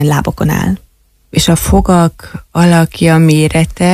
lábokon áll. És a fogak alakja, mérete?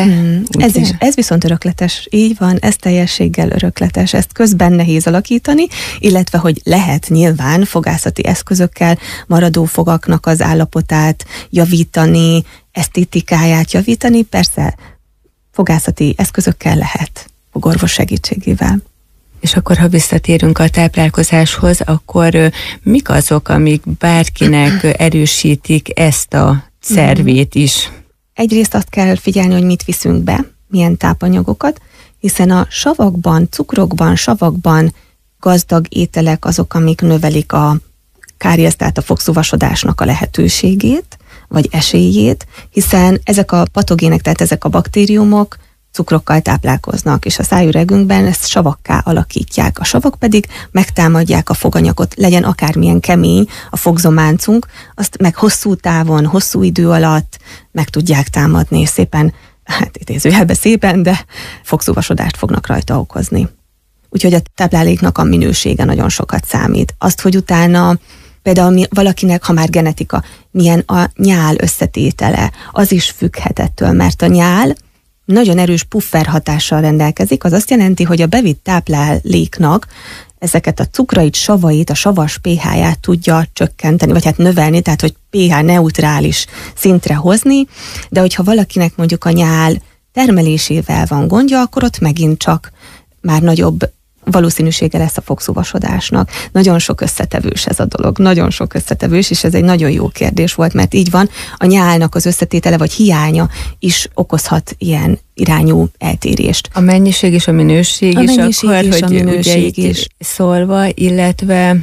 Ez viszont örökletes, így van, ez teljességgel örökletes, ezt közben nehéz alakítani, illetve hogy lehet nyilván fogászati eszközökkel maradó fogaknak az állapotát javítani, esztétikáját javítani, persze fogászati eszközökkel lehet, fogorvos segítségével. És akkor, ha visszatérünk a táplálkozáshoz, akkor mik azok, amik bárkinek erősítik ezt a szervét is? Egyrészt azt kell figyelni, hogy mit viszünk be, milyen tápanyagokat, hiszen a savakban, cukrokban, savakban gazdag ételek azok, amik növelik a káries, tehát a fogszúvasodásnak a lehetőségét, vagy esélyét, hiszen ezek a patogének, tehát ezek a baktériumok cukrokkal táplálkoznak, és a szájüregünkben ezt savakká alakítják. A savak pedig megtámadják a foganyagot, legyen akármilyen kemény a fogzománcunk, azt meg hosszú távon, hosszú idő alatt meg tudják támadni, és szépen, hát idézőjelben szépen, de fogszúvasodást fognak rajta okozni. Úgyhogy a tápláléknak a minősége nagyon sokat számít. Azt, hogy utána például valakinek, ha már genetika, milyen a nyál összetétele, az is függhet ettől, mert a nyál nagyon erős puffer hatással rendelkezik, az azt jelenti, hogy a bevitt tápláléknak ezeket a cukrait, savait, a savas pH-ját tudja csökkenteni, vagy hát növelni, tehát hogy pH neutrális szintre hozni, de hogyha valakinek mondjuk a nyál termelésével van gondja, akkor ott megint csak már nagyobb valószínűsége lesz a fogszúvasodásnak. Nagyon sok összetevős ez a dolog, nagyon sok összetevős, és ez egy nagyon jó kérdés volt, mert így van, a nyálnak az összetétele vagy hiánya is okozhat ilyen irányú eltérést. A mennyiség és a minőség is akkor, és hogy a minőség ugye is szólva, illetve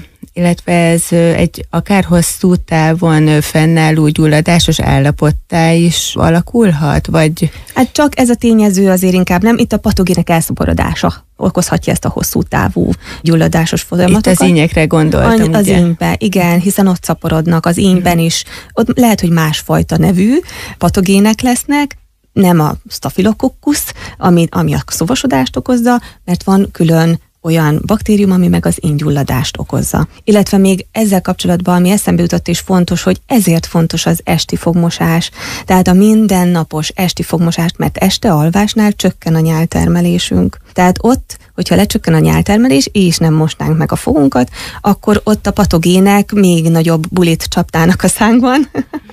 ez egy akár hosszú távon fennálló gyulladásos állapottá is alakulhat, vagy? Hát csak ez a tényező azért inkább nem, itt a patogének elszaporodása okozhatja ezt a hosszú távú gyulladásos folyamatokat. Itt az ínyekre gondoltam, Az ugye? ínybe, igen, hiszen ott szaporodnak, az ínyben is. Ott lehet, hogy másfajta nevű patogének lesznek, nem a staphylococcus, ami a szovasodást okozza, mert van külön olyan baktérium, ami meg az íngyulladást okozza. Illetve még ezzel kapcsolatban, ami eszembe jutott is fontos, hogy ezért fontos az esti fogmosás. Tehát a mindennapos esti fogmosást, mert este alvásnál csökken a nyáltermelésünk. Tehát ott, hogyha lecsökken a nyáltermelés, és nem mosnánk meg a fogunkat, akkor ott a patogének még nagyobb bulit csaptának a szánkban,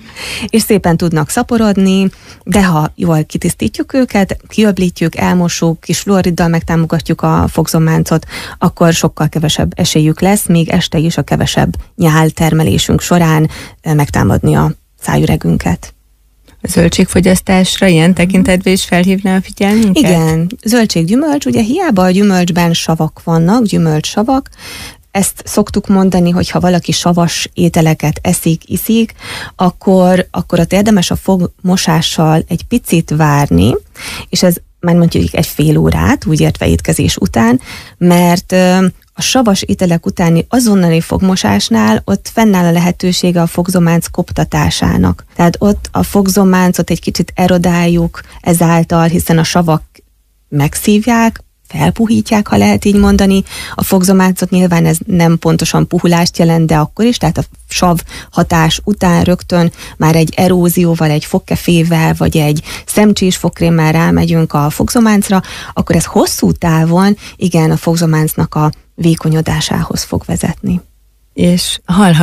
és szépen tudnak szaporodni, de ha jól kitisztítjuk őket, kiöblítjük, elmossuk, kis fluoriddal megtámogatjuk a fogzománcot, akkor sokkal kevesebb esélyük lesz, még este is a kevesebb nyáltermelésünk során megtámadni a szájüregünket. A zöldségfogyasztásra ilyen tekintetben is felhívná a figyelmünket? Igen, zöldséggyümölcs, ugye hiába a gyümölcsben savak vannak, gyümölcssavak, ezt szoktuk mondani, hogy ha valaki savas ételeket iszik, akkor ott érdemes a fogmosással egy picit várni, és ez már mondjuk egy fél órát, úgy értve étkezés után, mert a savas ételek utáni azonnali fogmosásnál ott fennáll a lehetősége a fogzománc koptatásának. Tehát ott a fogzománcot egy kicsit erodáljuk ezáltal, hiszen a savak megszívják, felpuhítják, ha lehet így mondani. A fogzománcot nyilván ez nem pontosan puhulást jelent, de akkor is, tehát a sav hatás után rögtön már egy erózióval, egy fogkefével, vagy egy szemcsés fogkrémmel rámegyünk a fogzománcra, akkor ez hosszú távon igen a fogzománcnak a vékonyodásához fog vezetni. És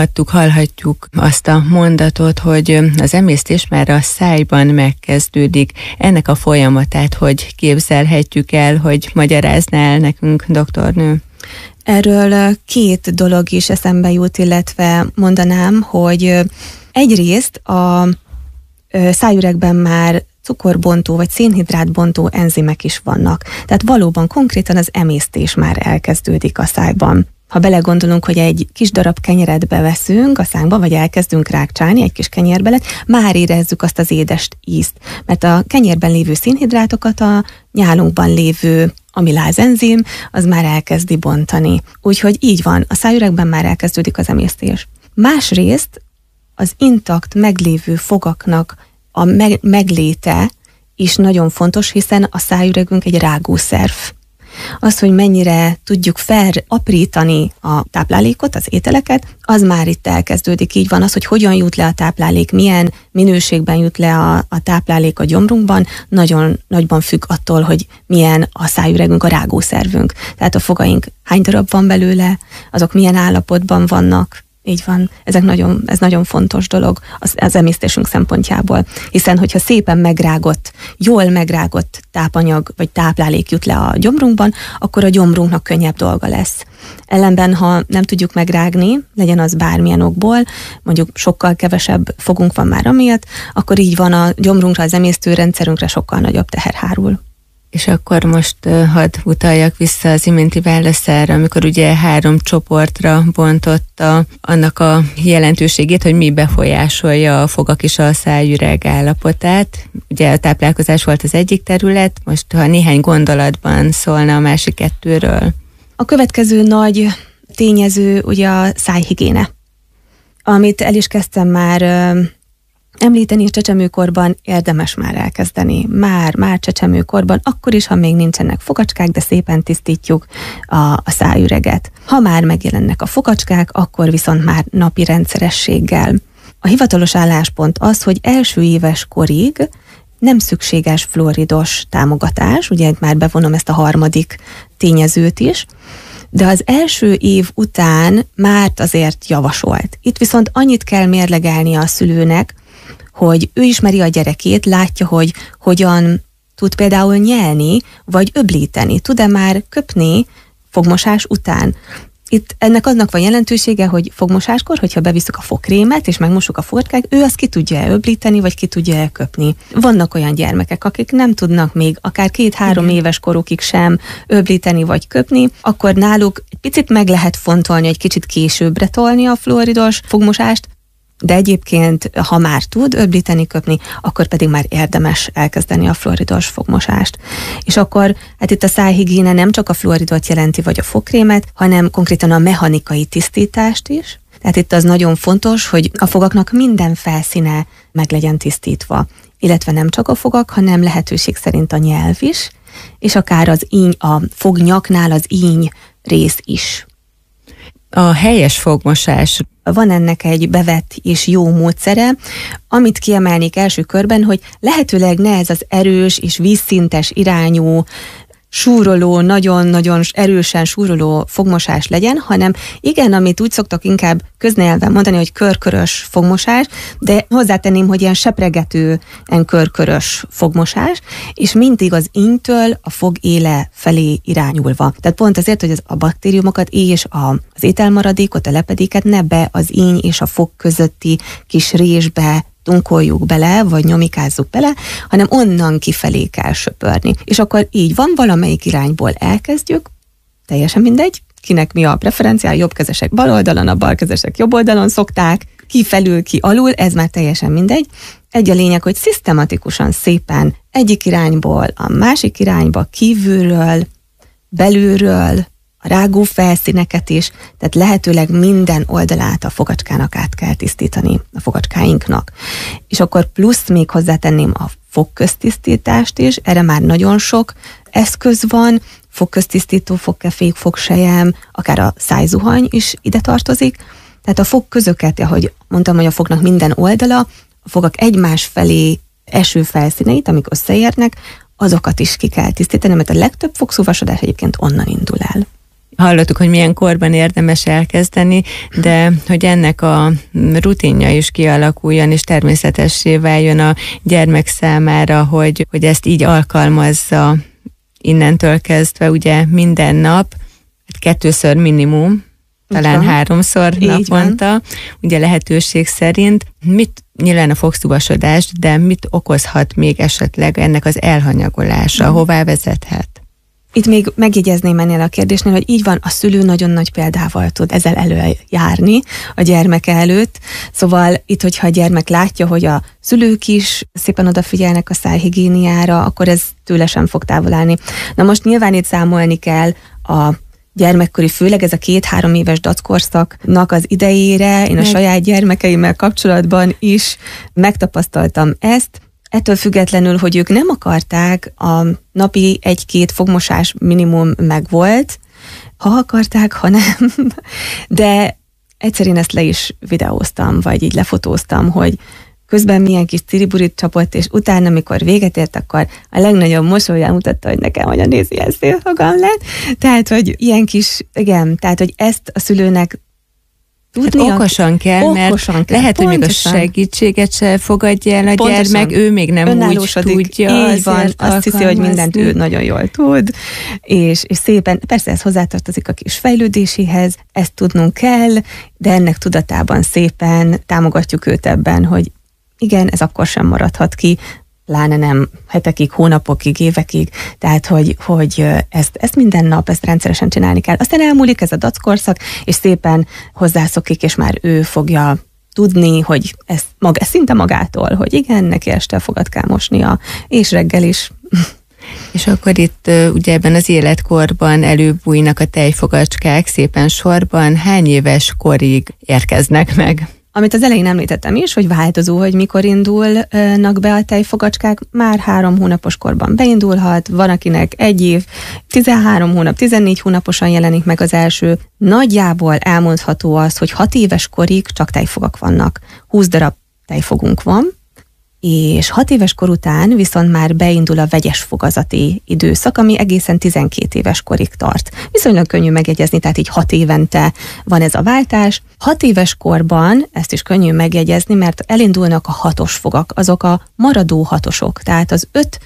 hallhatjuk azt a mondatot, hogy az emésztés már a szájban megkezdődik. Ennek a folyamatát hogy képzelhetjük el, hogy magyarázná el nekünk, doktornő? Erről két dolog is eszembe jut, illetve mondanám, hogy egyrészt a szájüregben már cukorbontó vagy szénhidrátbontó enzimek is vannak. Tehát valóban konkrétan az emésztés már elkezdődik a szájban. Ha belegondolunk, hogy egy kis darab kenyeret beveszünk a szánkba, vagy elkezdünk rákcsálni egy kis kenyérbelet, már érezzük azt az édes ízt. Mert a kenyérben lévő szénhidrátokat a nyálunkban lévő amiláz enzim, az már elkezdi bontani. Úgyhogy így van, a szájüregben már elkezdődik az emésztés. Másrészt az intakt meglévő fogaknak a megléte is nagyon fontos, hiszen a szájüregünk egy rágószerv. Az, hogy mennyire tudjuk felaprítani a táplálékot, az ételeket, az már itt elkezdődik. Így van az, hogy hogyan jut le a táplálék, milyen minőségben jut le a táplálék a gyomrunkban, nagyon nagyban függ attól, hogy milyen a szájüregünk, a rágószervünk. Tehát a fogaink hány darab van belőle, azok milyen állapotban vannak. Így van, ez nagyon fontos dolog az emésztésünk szempontjából, hiszen hogyha szépen megrágott, jól megrágott tápanyag vagy táplálék jut le a gyomrunkban, akkor a gyomrunknak könnyebb dolga lesz. Ellenben, ha nem tudjuk megrágni, legyen az bármilyen okból, mondjuk sokkal kevesebb fogunk van már amiatt, akkor így van a gyomrunkra, az emésztőrendszerünkre sokkal nagyobb teher hárul. És akkor most hadd utaljak vissza az iménti válaszára, amikor ugye 3 csoportra bontotta annak a jelentőségét, hogy mi befolyásolja a fogak és a szájüreg állapotát. Ugye a táplálkozás volt az egyik terület, most ha néhány gondolatban szólna a másik 2-ről. A következő nagy tényező ugye a szájhigiéne, amit el is kezdtem már említeni, és csecsemőkorban érdemes már elkezdeni. Már csecsemőkorban, akkor is, ha még nincsenek fogacskák, de szépen tisztítjuk a szájüreget. Ha már megjelennek a fogacskák, akkor viszont már napi rendszerességgel. A hivatalos álláspont az, hogy első éves korig nem szükséges fluoridos támogatás, ugye már bevonom ezt a harmadik tényezőt is, de az első év után már azért javasolt. Itt viszont annyit kell mérlegelnie a szülőnek, hogy ő ismeri a gyerekét, látja, hogy hogyan tud például nyelni, vagy öblíteni. Tud-e már köpni fogmosás után? Itt ennek aznak van jelentősége, hogy fogmosáskor, hogyha bevisszük a fogkrémet, és megmosuk a fogkát, ő azt ki tudja öblíteni, vagy ki tudja köpni. Vannak olyan gyermekek, akik nem tudnak még akár 2-3 éves korukig sem öblíteni, vagy köpni, akkor náluk egy picit meg lehet fontolni, egy kicsit későbbre tolni a fluoridos fogmosást, de egyébként, ha már tud öblíteni, köpni, akkor pedig már érdemes elkezdeni a fluoridos fogmosást. És akkor, hát itt a szájhigiéne nem csak a fluoridot jelenti, vagy a fogkrémet, hanem konkrétan a mechanikai tisztítást is. Tehát itt az nagyon fontos, hogy a fogaknak minden felszíne meg legyen tisztítva. Illetve nem csak a fogak, hanem lehetőség szerint a nyelv is, és akár az íny, a fognyaknál az íny rész is. A helyes fogmosás. Van ennek egy bevett és jó módszere, amit kiemelnék első körben, hogy lehetőleg ne ez az erős és vízszintes irányú, súroló, nagyon-nagyon erősen súroló fogmosás legyen, hanem igen, amit úgy szoktak inkább köznyelven mondani, hogy körkörös fogmosás, de hozzátenném, hogy ilyen sepregető, ilyen körkörös fogmosás, és mindig az ínnytől a fog éle felé irányulva. Tehát pont azért, hogy a baktériumokat és az ételmaradékot, a lepedéket ne be az ínny és a fog közötti kis résbe tunkoljuk bele, vagy nyomikázzuk bele, hanem onnan kifelé kell söpörni. És akkor így van, valamelyik irányból elkezdjük, teljesen mindegy, kinek mi a preferenciája, jobbkezesek bal oldalon, a balkezesek jobb oldalon szokták, ki felül, ki alul, ez már teljesen mindegy. Egy a lényeg, hogy szisztematikusan szépen egyik irányból a másik irányba, kívülről, belülről, a rágó felszíneket is, tehát lehetőleg minden oldalát a fogacskának át kell tisztítani, a fogacskáinknak. És akkor plusz még hozzátenném a fogköztisztítást is, erre már nagyon sok eszköz van, fogköztisztító, fogkefék, fogsejem, akár a szájzuhany is ide tartozik. Tehát a fogközöket, ahogy mondtam, hogy a fognak minden oldala, a fogak egymás felé eső felszíneit, amik összeérnek, azokat is ki kell tisztítani, mert a legtöbb fogszúvasodás egyébként onnan indul el. Hallottuk, hogy milyen korban érdemes elkezdeni, de hogy ennek a rutinja is kialakuljon, és természetessé váljon a gyermek számára, hogy ezt így alkalmazza innentől kezdve, ugye minden nap, 2-ször minimum, talán 3-szor naponta, ugye lehetőség szerint. Mit nyilván a fogszúvasodás, de mit okozhat még esetleg ennek az elhanyagolása, hová vezethet? Itt még megjegyezném ennél a kérdésnél, hogy így van, a szülő nagyon nagy példával tud ezzel előjárni a gyermeke előtt. Szóval itt, hogyha a gyermek látja, hogy a szülők is szépen odafigyelnek a szájhigiéniára, akkor ez tőle sem fog távol állni. Na most nyilván itt számolni kell a gyermekkori, főleg ez a 2-3 éves dackorszaknak az idejére, én a saját gyermekeimmel kapcsolatban is megtapasztaltam ezt. ettől függetlenül, hogy ők nem akarták, a napi 1-2 fogmosás minimum megvolt, ha akarták, ha nem, de egyszerűen ezt le is videóztam, vagy így lefotóztam, hogy közben milyen kis ciriburit csapott, és utána, amikor véget ért, akkor a legnagyobb mosollyal mutatta, hogy nekem olyan néz, ilyen szép fogam lett. Tehát, hogy ilyen kis, igen, tehát, hogy ezt a szülőnek tudnia, hát okosan kell, mert lehet, hogy még a segítséget se fogadja el a gyermek, ő még nem úgy tudja. Így van, azt hiszi, hogy mindent ő nagyon jól tud, és szépen, persze ez hozzátartozik a kis fejlődéséhez, ezt tudnunk kell, de ennek tudatában szépen támogatjuk őt ebben, hogy igen, ez akkor sem maradhat ki, pláne nem hetekig, hónapokig, évekig, tehát hogy ezt minden nap, ezt rendszeresen csinálni kell. Aztán elmúlik ez a dackorszak, és szépen hozzászokik, és már ő fogja tudni, hogy ez szinte magától, hogy igen, neki este fogat kell mosnia, és reggel is. És akkor itt ugye ebben az életkorban előbújnak a tejfogacskák szépen sorban. Hány éves korig érkeznek meg? Amit az elején említettem is, hogy változó, hogy mikor indulnak be a tejfogacskák, már 3 hónapos korban beindulhat, van akinek 1 év, 13 hónap, 14 hónaposan jelenik meg az első. Nagyjából elmondható az, hogy 6 éves korig csak tejfogak vannak. 20 darab tejfogunk van, és 6 éves kor után viszont már beindul a vegyes fogazati időszak, ami egészen 12 éves korig tart. Viszonylag könnyű megjegyezni, tehát így 6 évente van ez a váltás. 6 éves korban ezt is könnyű megjegyezni, mert elindulnak a 6-os fogak, azok a maradó 6-osok, tehát az 5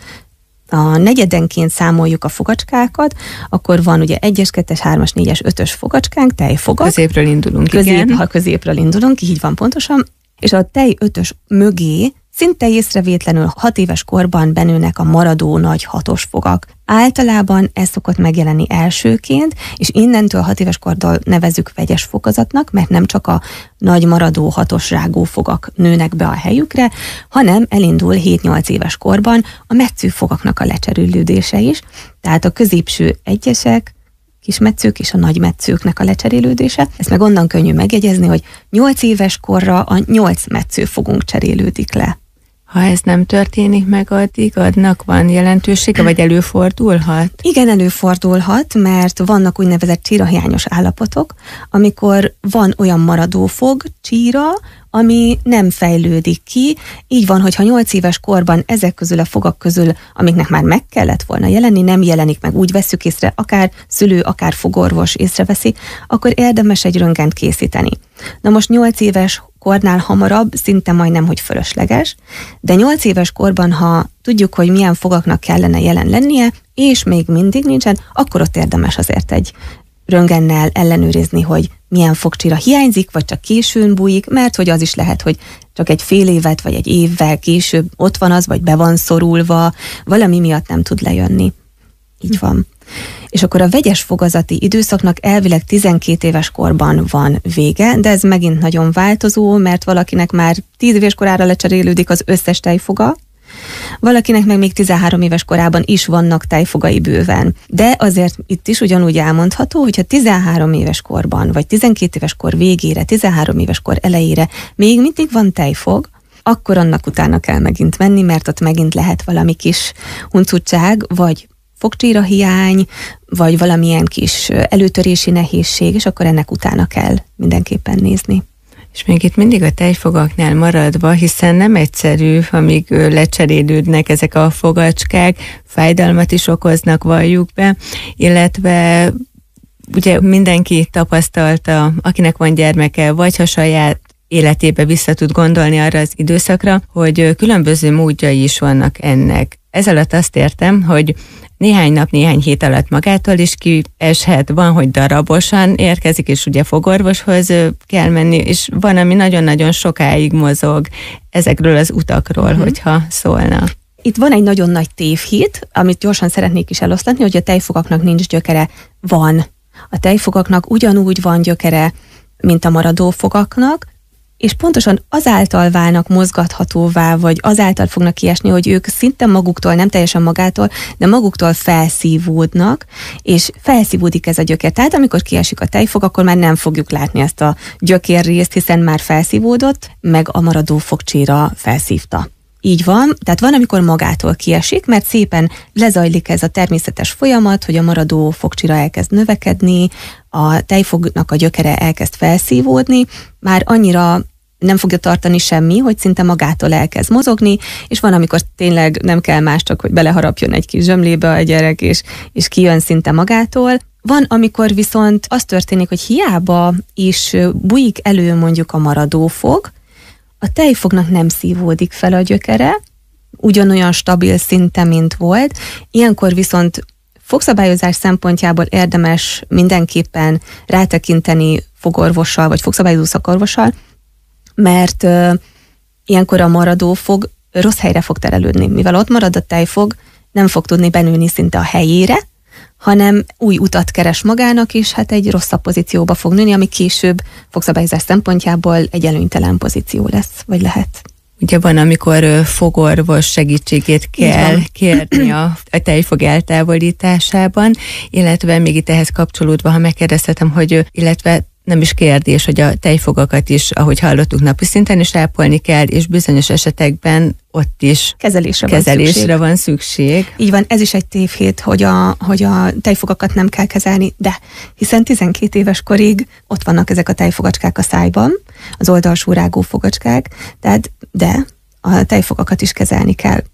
a negyedenként számoljuk a fogacskákat, akkor van ugye 1-es, 2-es, 3-as, 4-es, 5-ös fogacskánk, tejfogak. Középről indulunk, igen. Ha középről indulunk, így van pontosan, és a tej 5-ös mögé szinte észrevétlenül 6 éves korban benőnek a maradó nagy 6-os fogak. Általában ez szokott megjelenni elsőként, és innentől 6 éves kortól nevezzük vegyes fogazatnak, mert nem csak a nagy maradó 6-os rágó fogak nőnek be a helyükre, hanem elindul 7-8 éves korban a metsző fogaknak a lecserélődése is, tehát a középső egyesek, kismetszők és a nagymetszőknek a lecserélődése. Ezt meg onnan könnyű megjegyezni, hogy 8 éves korra a 8 metszőfogunk cserélődik le. Ha ez nem történik meg addig, adnak van jelentősége, vagy előfordulhat? Igen, előfordulhat, mert vannak úgynevezett csírahiányos állapotok, amikor van olyan maradó fog, csíra, ami nem fejlődik ki. Így van, hogyha 8 éves korban ezek közül a fogak közül, amiknek már meg kellett volna jelenni, nem jelenik meg, úgy vesszük észre, akár szülő, akár fogorvos észreveszi, akkor érdemes egy röntgent készíteni. Na most 8 éves kornál hamarabb szinte majdnem, hogy fölösleges, de 8 éves korban, ha tudjuk, hogy milyen fogaknak kellene jelen lennie, és még mindig nincsen, akkor ott érdemes azért egy röntgennel ellenőrizni, hogy milyen fogcsíra hiányzik, vagy csak későn bújik, mert hogy az is lehet, hogy csak egy fél évet, vagy egy évvel később ott van az, vagy be van szorulva, valami miatt nem tud lejönni. Így van. És akkor a vegyes fogazati időszaknak elvileg 12 éves korban van vége, de ez megint nagyon változó, mert valakinek már 10 éves korára lecserélődik az összes tejfoga, valakinek meg még 13 éves korában is vannak tejfogai bőven. De azért itt is ugyanúgy elmondható, hogyha 13 éves korban, vagy 12 éves kor végére, 13 éves kor elejére még mindig van tejfog, akkor annak utána kell megint menni, mert ott megint lehet valami kis huncutság, vagy fogcsíra hiány, vagy valamilyen kis előtörési nehézség, és akkor ennek utána kell mindenképpen nézni. És még itt mindig a tejfogaknál maradva, hiszen nem egyszerű, amíg lecserélődnek ezek a fogacskák, fájdalmat is okoznak, valljuk be, illetve ugye mindenki tapasztalta, akinek van gyermeke, vagy ha saját életébe vissza tud gondolni arra az időszakra, hogy különböző módjai is vannak ennek. Ez alatt azt értem, hogy néhány nap, néhány hét alatt magától is kieshet, van, hogy darabosan érkezik, és ugye fogorvoshoz kell menni, és van, ami nagyon-nagyon sokáig mozog ezekről az utakról, hogyha szólna. Itt van egy nagyon nagy tévhit, amit gyorsan szeretnék is eloszlatni, hogy a tejfogaknak nincs gyökere. Van. A tejfogaknak ugyanúgy van gyökere, mint a maradó fogaknak, és pontosan azáltal válnak mozgathatóvá, vagy azáltal fognak kiesni, hogy ők szinte maguktól, nem teljesen magától, de maguktól felszívódnak, és felszívódik ez a gyökér. Tehát amikor kiesik a tejfog, akkor már nem fogjuk látni ezt a gyökérrészt, hiszen már felszívódott, meg a maradó fogcsíra felszívta Így van, tehát van, amikor magától kiesik, mert szépen lezajlik ez a természetes folyamat, hogy a maradó fogcsira elkezd növekedni, a tejfognak a gyökere elkezd felszívódni, már annyira nem fogja tartani semmi, hogy szinte magától elkezd mozogni, és van, amikor tényleg nem kell más, csak hogy beleharapjon egy kis zsömlébe a gyerek, és kijön szinte magától. Van, amikor viszont az történik, hogy hiába is bujik elő mondjuk a maradófog, a tejfognak nem szívódik fel a gyökere, ugyanolyan stabil szinten, mint volt. Ilyenkor viszont fogszabályozás szempontjából érdemes mindenképpen rátekinteni fogorvossal, vagy fogszabályozó szakorvossal, mert ilyenkor a maradófog rossz helyre fog terelődni. Mivel ott marad a tejfog, nem fog tudni benőni szinte a helyére, hanem új utat keres magának, és hát egy rosszabb pozícióba fog nőni, ami később fogszabályozás szempontjából egy előnytelen pozíció lesz, vagy lehet. Ugye van, amikor fogorvos segítségét kell kérni a tejfog eltávolításában, illetve még itt ehhez kapcsolódva, ha megkérdezhetem, hogy illetve nem is kérdés, hogy a tejfogakat is, ahogy hallottuk, napi szinten is ápolni kell, és bizonyos esetekben ott is kezelésre van szükség. Így van, ez is egy tévhit, hogy a tejfogakat nem kell kezelni, de hiszen 12 éves korig ott vannak ezek a tejfogacskák a szájban, az oldalsó rágó fogacskák, de a tejfogakat is kezelni kell.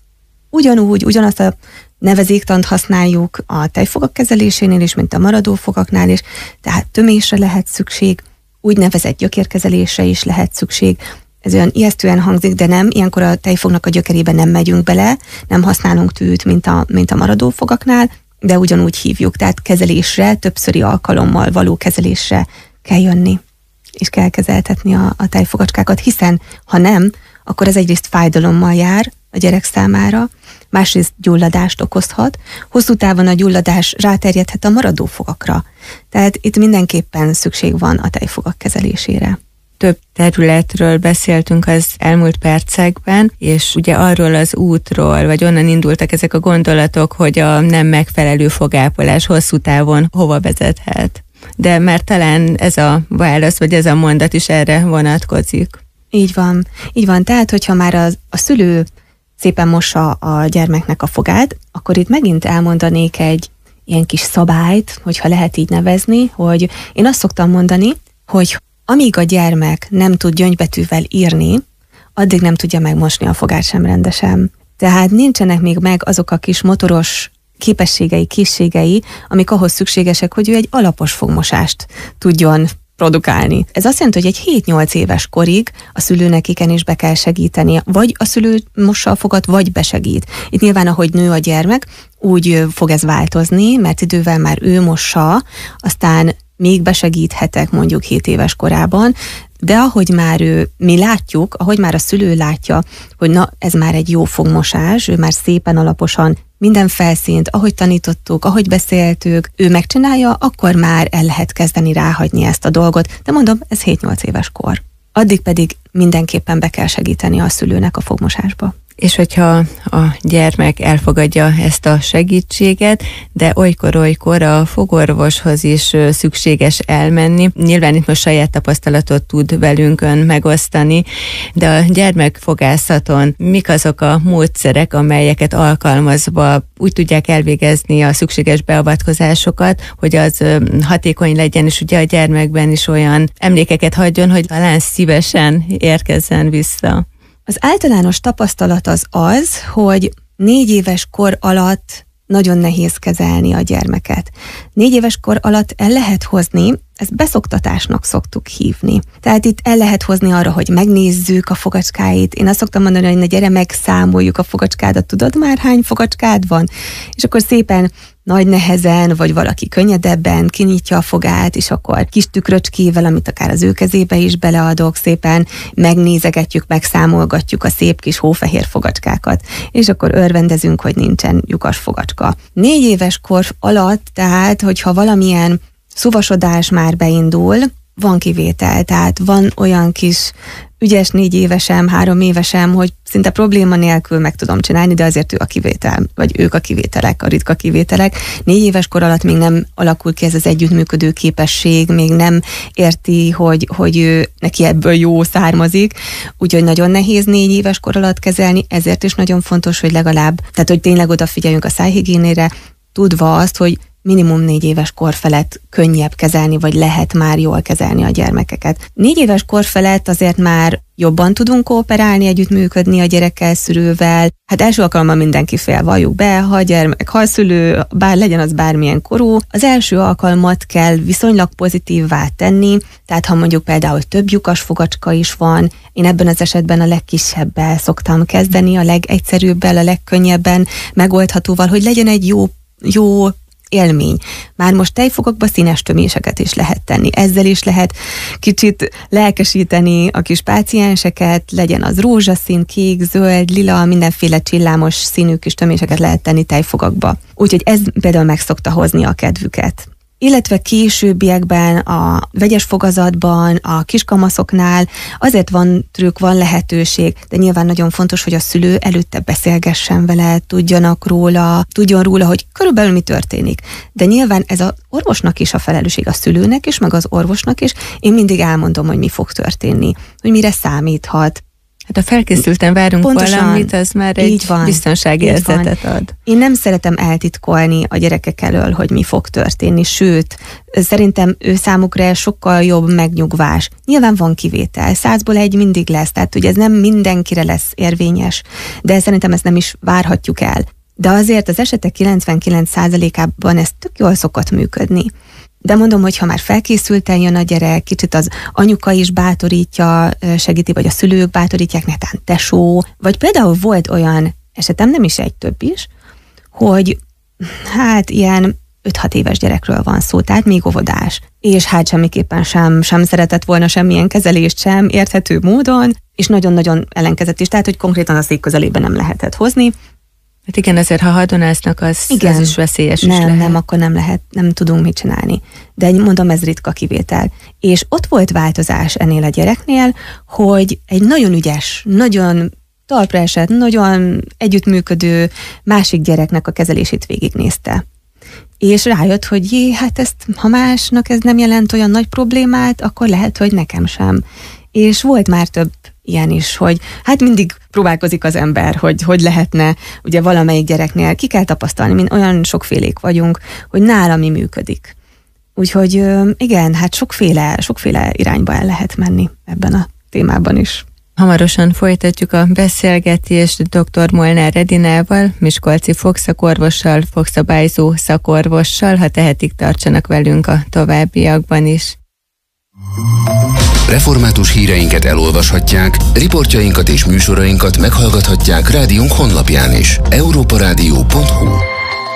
Ugyanazt a nevezéktant használjuk a tejfogak kezelésénél is, mint a maradófogaknál is, tehát tömésre lehet szükség, úgynevezett gyökérkezelésre is lehet szükség. Ez olyan ijesztően hangzik, de nem, ilyenkor a tejfognak a gyökerébe nem megyünk bele, nem használunk tűt, mint a maradófogaknál, de ugyanúgy hívjuk, tehát kezelésre, többszöri alkalommal való kezelésre kell jönni, és kell kezeltetni a tejfogacskákat, hiszen ha nem, akkor ez egyrészt fájdalommal jár a gyerek számára, másrészt gyulladást okozhat, hosszú távon a gyulladás ráterjedhet a maradófogakra. Tehát itt mindenképpen szükség van a tejfogak kezelésére. Több területről beszéltünk az elmúlt percekben, és ugye arról az útról, vagy onnan indultak ezek a gondolatok, hogy a nem megfelelő fogápolás hosszú távon hova vezethet. De már talán ez a válasz, vagy ez a mondat is erre vonatkozik. Így van. Tehát, hogyha már a szülő szépen mossa a gyermeknek a fogát, akkor itt megint elmondanék egy ilyen kis szabályt, hogyha lehet így nevezni, hogy én azt szoktam mondani, hogy amíg a gyermek nem tud gyöngybetűvel írni, addig nem tudja megmosni a fogát sem rendesen. Tehát nincsenek még meg azok a kis motoros képességei, készségei, amik ahhoz szükségesek, hogy ő egy alapos fogmosást tudjon produkálni. Ez azt jelenti, hogy egy 7-8 éves korig a szülőnek igenis be kell segíteni, vagy a szülő mossa a fogat, vagy besegít. Itt nyilván, ahogy nő a gyermek, úgy fog ez változni, mert idővel már ő mossa, aztán még besegíthetek mondjuk 7 éves korában, de ahogy már mi látjuk, ahogy már a szülő látja, hogy na, ez már egy jó fogmosás, ő már szépen alaposan minden felszínt, ahogy tanítottuk, ahogy beszéltük, ő megcsinálja, akkor már el lehet kezdeni ráhagyni ezt a dolgot. De mondom, ez 7-8 éves kor. Addig pedig mindenképpen be kell segíteni a szülőnek a fogmosásba. És hogyha a gyermek elfogadja ezt a segítséget, de olykor a fogorvoshoz is szükséges elmenni. Nyilván itt most saját tapasztalatot tud velünk ön megosztani, de a gyermekfogászaton mik azok a módszerek, amelyeket alkalmazva úgy tudják elvégezni a szükséges beavatkozásokat, hogy az hatékony legyen, és ugye a gyermekben is olyan emlékeket hagyjon, hogy talán szívesen érkezzen vissza. Az általános tapasztalat az, hogy 4 éves kor alatt nagyon nehéz kezelni a gyermeket. 4 éves kor alatt el lehet hozni, ezt beszoktatásnak szoktuk hívni. Tehát itt el lehet hozni arra, hogy megnézzük a fogacskáit. Én azt szoktam mondani, hogy na gyere, megszámoljuk a fogacskádat, tudod már hány fogacskád van? És akkor szépen nagy nehezen, vagy valaki könnyedebben kinyitja a fogát, és akkor kis tükröcskével, amit akár az ő kezébe is beleadok, szépen megnézegetjük, megszámolgatjuk a szép kis hófehér fogacskákat, és akkor örvendezünk, hogy nincsen lyukas fogacska. 4 éves kor alatt, tehát, hogyha valamilyen szuvasodás már beindul, van kivétel, tehát van olyan kis ügyes 4 évesem, 3 évesem, hogy szinte probléma nélkül meg tudom csinálni, de azért ő a kivétel, vagy ők a kivételek, a ritka kivételek. 4 éves kor alatt még nem alakul ki ez az együttműködő képesség, még nem érti, hogy ő, neki ebből jó származik, úgyhogy nagyon nehéz 4 éves kor alatt kezelni, ezért is nagyon fontos, hogy legalább, tehát hogy tényleg odafigyeljünk a szájhigiénére, tudva azt, hogy minimum 4 éves kor felett könnyebb kezelni, vagy lehet már jól kezelni a gyermekeket. 4 éves kor felett azért már jobban tudunk kooperálni, együttműködni a gyerekkel, szülővel. Hát első alkalommal mindenki fél, valljuk be, ha a gyermek, ha a szülő, bár legyen az bármilyen korú, az első alkalmat kell viszonylag pozitívvá tenni, tehát ha mondjuk például több lyukas fogacska is van, én ebben az esetben a legkisebbel szoktam kezdeni, a legegyszerűbbel, a legkönnyebben megoldhatóval, hogy legyen egy jó élmény. Már most tejfogakba színes töméseket is lehet tenni. Ezzel is lehet kicsit lelkesíteni a kis pácienseket, legyen az rózsaszín, kék, zöld, lila, mindenféle csillámos színű kis töméseket lehet tenni tejfogakba. Úgyhogy ez például meg szokta hozni a kedvüket. Illetve későbbiekben, a vegyes fogazatban, a kiskamaszoknál azért van trükk, van lehetőség, de nyilván nagyon fontos, hogy a szülő előtte beszélgessen vele, tudjon róla, hogy körülbelül mi történik. De nyilván ez az orvosnak is a felelősség, a szülőnek is, meg az orvosnak is. Én mindig elmondom, hogy mi fog történni, hogy mire számíthat. Hát ha felkészülten várunk pontosan, valamit, az már egy biztonságérzetet ad. Én nem szeretem eltitkolni a gyerekek elől, hogy mi fog történni, sőt, szerintem ő számukra sokkal jobb megnyugvás. Nyilván van kivétel, 100-ból 1 mindig lesz, tehát ugye ez nem mindenkire lesz érvényes, de szerintem ezt nem is várhatjuk el. De azért az esetek 99%-ában ez tök jól szokott működni. De mondom, hogy ha már felkészülten jön a gyerek, kicsit az anyuka is bátorítja, segíti, vagy a szülők bátorítják, netán tesó, vagy például volt olyan esetem, nem is egy, több is, hogy hát ilyen 5-6 éves gyerekről van szó, tehát még óvodás, és hát semmiképpen sem szeretett volna semmilyen kezelést sem érthető módon, és nagyon-nagyon ellenkezett is, tehát hogy konkrétan a szék közelében nem lehetett hozni. Hát igen, azért ha hadonáznak, az is veszélyes is lehet. Nem, akkor nem lehet, nem tudunk mit csinálni. De mondom, ez ritka kivétel. És ott volt változás ennél a gyereknél, hogy egy nagyon ügyes, nagyon talpra esett, nagyon együttműködő másik gyereknek a kezelését végignézte. És rájött, hogy hát ezt, ha másnak ez nem jelent olyan nagy problémát, akkor lehet, hogy nekem sem. És volt már több ilyen is, hogy hát mindig próbálkozik az ember, hogy lehetne, ugye valamelyik gyereknél ki kell tapasztalni, mint olyan sokfélék vagyunk, hogy nála mi működik. Úgyhogy igen, hát sokféle irányba el lehet menni ebben a témában is. Hamarosan folytatjuk a beszélgetést dr. Molnár Edinával, miskolci fogszakorvossal, fogszabályzó szakorvossal, ha tehetik, tartsanak velünk a továbbiakban is. Református híreinket elolvashatják, riportjainkat és műsorainkat meghallgathatják rádiónk honlapján is. europarádió.hu